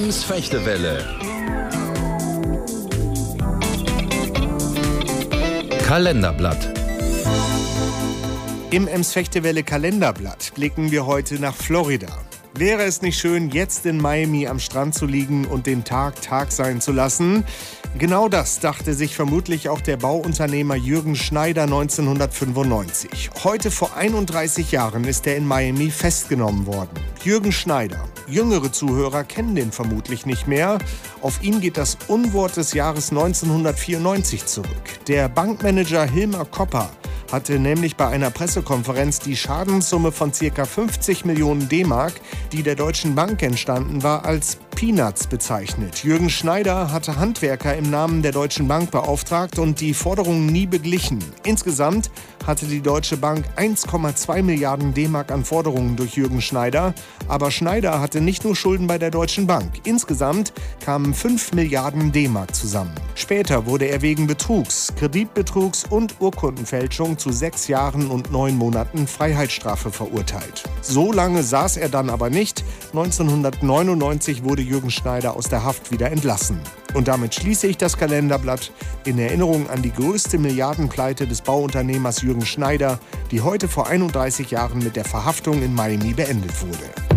Ems-Fechtewelle. Kalenderblatt. Im Ems-Fechtewelle Kalenderblatt blicken wir heute nach Florida. Wäre es nicht schön, jetzt in Miami am Strand zu liegen und den Tag Tag sein zu lassen? Genau das dachte sich vermutlich auch der Bauunternehmer Jürgen Schneider 1995. Heute vor 31 Jahren ist er in Miami festgenommen worden. Jürgen Schneider. Jüngere Zuhörer kennen den vermutlich nicht mehr. Auf ihn geht das Unwort des Jahres 1994 zurück. Der Bankmanager Hilmar Kopper hatte nämlich bei einer Pressekonferenz die Schadenssumme von ca. 50 Millionen D-Mark, die der Deutschen Bank entstanden war, als Peanuts bezeichnet. Jürgen Schneider hatte Handwerker im Namen der Deutschen Bank beauftragt und die Forderungen nie beglichen. Insgesamt hatte die Deutsche Bank 1,2 Milliarden D-Mark an Forderungen durch Jürgen Schneider. Aber Schneider hatte nicht nur Schulden bei der Deutschen Bank. Insgesamt kamen 5 Milliarden D-Mark zusammen. Später wurde er wegen Betrugs, Kreditbetrugs und Urkundenfälschung zu 6 Jahren und 9 Monaten Freiheitsstrafe verurteilt. So lange saß er dann aber nicht. 1999 wurde Jürgen Schneider aus der Haft wieder entlassen. Und damit schließe ich das Kalenderblatt in Erinnerung an die größte Milliardenpleite des Bauunternehmers Jürgen Schneider, die heute vor 31 Jahren mit der Verhaftung in Miami beendet wurde.